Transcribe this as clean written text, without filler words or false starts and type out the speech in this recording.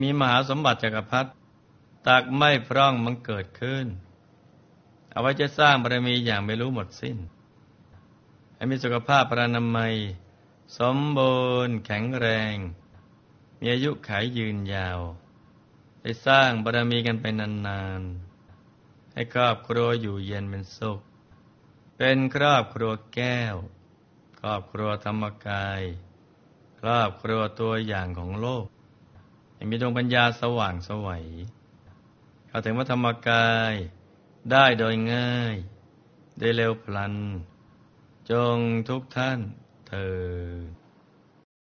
มีมหาสมบัติจักรพรรดิตักไม่พร่องมันเกิดขึ้นเอาไว้จะสร้างบารมีอย่างไม่รู้หมดสิ้นให้มีสุขภาพพรรณนามัยสมบูรณ์แข็งแรงมีอายุขัยยืนยาวได้สร้างบารมีกันไปนานๆให้ครอบครัวอยู่เย็นเป็นสุขเป็นครอบครัวแก้วครอบครัวธรรมกายครอบครัวตัวอย่างของโลกให้มีดวงปัญญาสว่างไสวเข้าถึงพระธรรมกายได้โดยง่ายได้เร็วพลันจงทุกท่านเถิด